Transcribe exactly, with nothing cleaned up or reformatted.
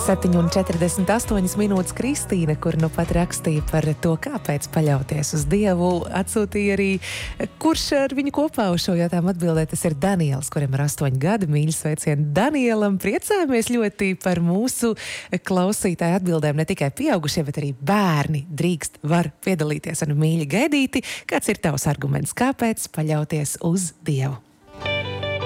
septiņi un četrdesmit astoņas minūtes Kristīna, kur nu pat rakstīja par to, kāpēc paļauties uz Dievu, atsūtīja arī, kurš ar viņu kopā uz šo jautājumu atbildē. Tas ir Daniels, kuram ir astoņi gadi. Mīļi sveicieni Danielam. Priecājamies ļoti par mūsu klausītāju atbildēm. Ne tikai pieaugušie, bet arī bērni drīkst, var piedalīties un mīļi gaidīti. Kāds ir tavs arguments, kāpēc paļauties uz Dievu?